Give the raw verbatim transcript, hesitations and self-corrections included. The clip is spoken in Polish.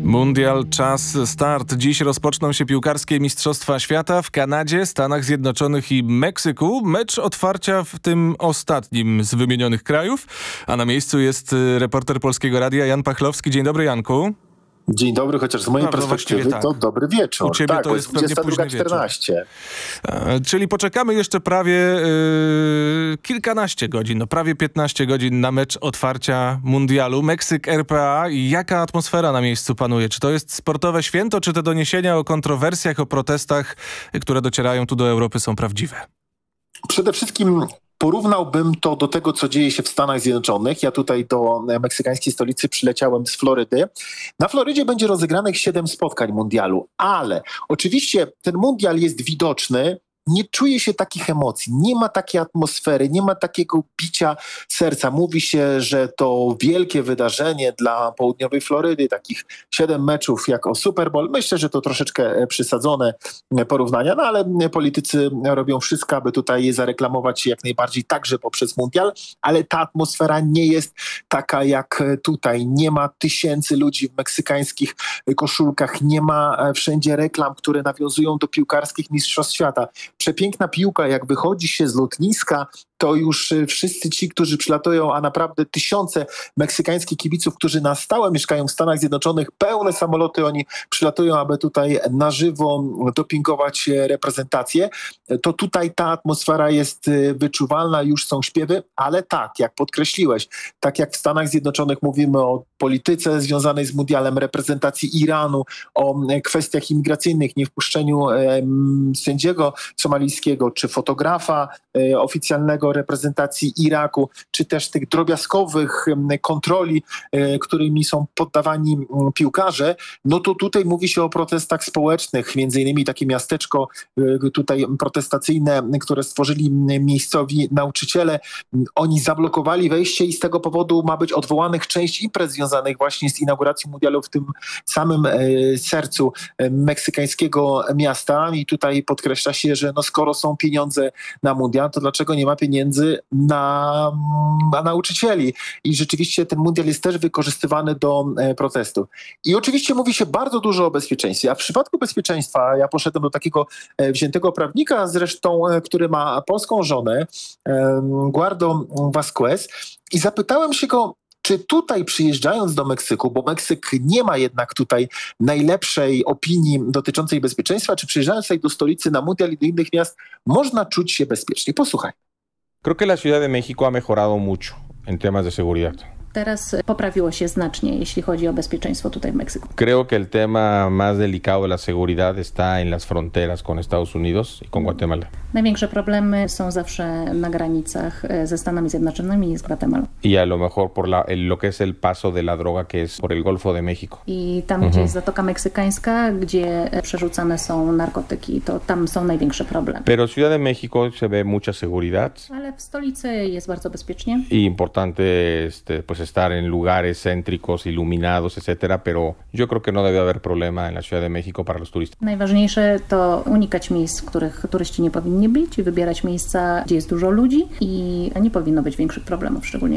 Mundial, czas, start. Dziś rozpoczną się piłkarskie Mistrzostwa Świata w Kanadzie, Stanach Zjednoczonych i Meksyku. Mecz otwarcia w tym ostatnim z wymienionych krajów. A na miejscu jest reporter Polskiego Radia Jan Pachlowski. Dzień dobry, Janku. Dzień dobry, chociaż z mojej no, perspektywy tak. to dobry wieczór. U ciebie tak, to jest pewnie późny czternaście. E, czyli poczekamy jeszcze prawie yy, kilkanaście godzin, no prawie piętnaście godzin na mecz otwarcia mundialu. Meksyk R P A. Jaka atmosfera na miejscu panuje? Czy to jest sportowe święto, czy te doniesienia o kontrowersjach, o protestach, które docierają tu do Europy, są prawdziwe? Przede wszystkim porównałbym to do tego, co dzieje się w Stanach Zjednoczonych. Ja tutaj do meksykańskiej stolicy przyleciałem z Florydy. Na Florydzie będzie rozegranych siedem spotkań mundialu, ale oczywiście ten mundial jest widoczny. Nie czuje się takich emocji, nie ma takiej atmosfery, nie ma takiego bicia serca. Mówi się, że to wielkie wydarzenie dla południowej Florydy, takich siedem meczów jak o Super Bowl. Myślę, że to troszeczkę przesadzone porównania, no ale politycy robią wszystko, aby tutaj zareklamować się jak najbardziej także poprzez mundial, ale ta atmosfera nie jest taka jak tutaj. Nie ma tysięcy ludzi w meksykańskich koszulkach, nie ma wszędzie reklam, które nawiązują do piłkarskich mistrzostw świata. Przepiękna piłka, jak wychodzi się z lotniska, to już wszyscy ci, którzy przylatują, a naprawdę tysiące meksykańskich kibiców, którzy na stałe mieszkają w Stanach Zjednoczonych, pełne samoloty, oni przylatują, aby tutaj na żywo dopingować reprezentację, to tutaj ta atmosfera jest wyczuwalna, już są śpiewy, ale tak, jak podkreśliłeś, tak jak w Stanach Zjednoczonych mówimy o polityce związanej z mundialem, reprezentacji Iranu, o kwestiach imigracyjnych, niewpuszczeniu sędziego somalijskiego, czy fotografa oficjalnego reprezentacji Iraku, czy też tych drobiazgowych kontroli, którymi są poddawani piłkarze, no to tutaj mówi się o protestach społecznych, między innymi takie miasteczko tutaj protestacyjne, które stworzyli miejscowi nauczyciele. Oni zablokowali wejście i z tego powodu ma być odwołanych część imprez związanych właśnie z inauguracją mundialu w tym samym sercu meksykańskiego miasta. I tutaj podkreśla się, że no skoro są pieniądze na mundial, to dlaczego nie ma pieniędzy na, na nauczycieli? I rzeczywiście ten mundial jest też wykorzystywany do e, protestu. I oczywiście mówi się bardzo dużo o bezpieczeństwie, a w przypadku bezpieczeństwa ja poszedłem do takiego e, wziętego prawnika, zresztą, e, który ma polską żonę, e, Guardo Vasquez, i zapytałem się go, czy tutaj przyjeżdżając do Meksyku, bo Meksyk nie ma jednak tutaj najlepszej opinii dotyczącej bezpieczeństwa, czy przyjeżdżając tutaj do stolicy na mundial i do innych miast, można czuć się bezpiecznie? Posłuchaj. Creo que la Ciudad de México ha mejorado mucho en temas de seguridad. Teraz poprawiło się znacznie, jeśli chodzi o bezpieczeństwo tutaj w Meksyku. Creo que el tema más delicado de la seguridad está en las fronteras con Estados Unidos y con Guatemala. Największe problemy są zawsze na granicach ze Stanami Zjednoczonymi i z Gwatemalą. Y a lo mejor por la, el, lo que es el paso de la droga, que es por el Golfo de México. I tam, mhm. gdzie jest Zatoka Meksykańska, gdzie przerzucane są narkotyki, to tam są największe problemy. Pero Ciudad de México se ve mucha seguridad. Ale w stolicy jest bardzo bezpiecznie. Y importante este, pues estar en lugares céntricos, iluminados, etcétera, pero yo creo que no debe haber problema en la Ciudad de México para los turistas. Najważniejsze to unikać miejsc, w których turyści nie powinni być i wybierać miejsca, gdzie jest dużo ludzi i nie powinno być większych problemów, szczególnie